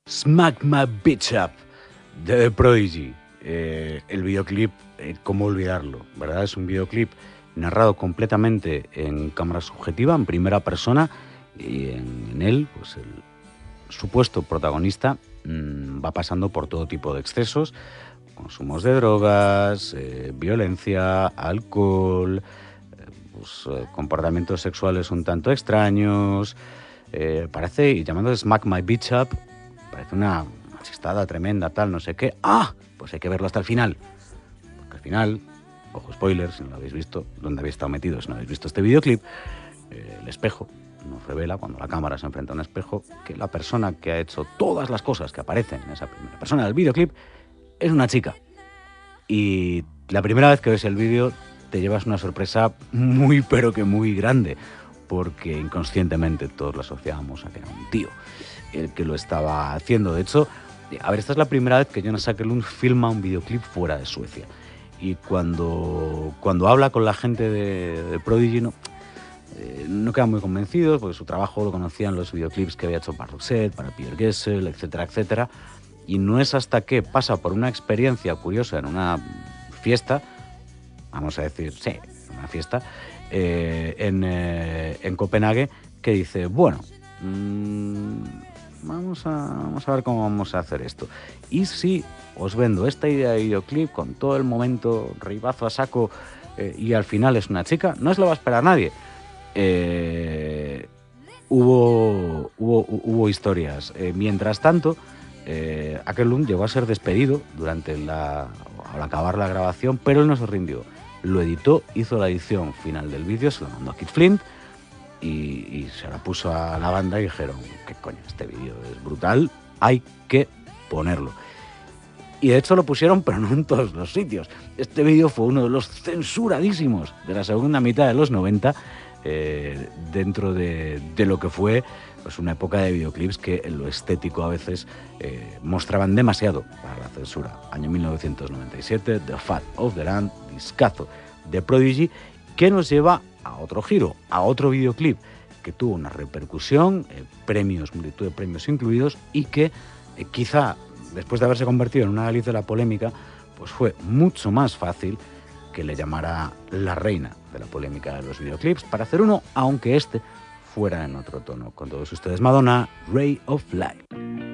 Smack My Bitch Up de The Prodigy. El videoclip, cómo olvidarlo, ¿verdad? Es un videoclip narrado completamente en cámara subjetiva, en primera persona, y en él, pues el supuesto protagonista va pasando por todo tipo de excesos, consumos de drogas, violencia, alcohol, comportamientos sexuales un tanto extraños. Parece, y llamando Smack My Bitch Up, parece una chistada tremenda, tal, no sé qué. ¡Ah! Pues hay que verlo hasta el final. Porque al final, ojo spoiler, si no lo habéis visto, donde habéis estado metidos, si no habéis visto este videoclip, el espejo nos revela, cuando la cámara se enfrenta a un espejo, que la persona que ha hecho todas las cosas que aparecen en esa primera persona del videoclip es una chica. Y la primera vez que ves el vídeo te llevas una sorpresa muy, pero que muy grande, porque inconscientemente todos lo asociábamos a que era un tío el que lo estaba haciendo. De hecho, a ver, esta es la primera vez que Jonas Åkerlund filma un videoclip fuera de Suecia. Y cuando habla con la gente de Prodigy, no quedan muy convencidos, porque su trabajo lo conocían los videoclips que había hecho para Roxette, para Peter Gessel, etcétera, etcétera. Y no es hasta que pasa por una experiencia curiosa en una fiesta, vamos a decir, sí, una fiesta, en Copenhague, que dice, bueno, vamos a ver cómo vamos a hacer esto. Y si os vendo esta idea de videoclip con todo el momento, ribazo a saco, y al final es una chica, no se lo va a esperar nadie. Hubo historias. Mientras tanto, Åkerlund llegó a ser despedido al acabar la grabación, pero él no se rindió. Lo editó, hizo la edición final del vídeo, se lo mandó a Kid Flint y se la puso a la banda y dijeron, ¿qué coño? Este vídeo es brutal, hay que ponerlo. Y de hecho lo pusieron, pero no en todos los sitios. Este vídeo fue uno de los censuradísimos de la segunda mitad de los 90, dentro de lo que fue pues una época de videoclips que en lo estético a veces mostraban demasiado para la censura. Año 1997, The Fat of the Land, discazo de Prodigy, que nos lleva a otro giro, a otro videoclip que tuvo una repercusión, multitud de premios incluidos, y que quizá después de haberse convertido en una Alice de la polémica, pues fue mucho más fácil que le llamara la reina de la polémica de los videoclips para hacer uno, aunque este fuera en otro tono. Con todos ustedes, Madonna, Ray of Light.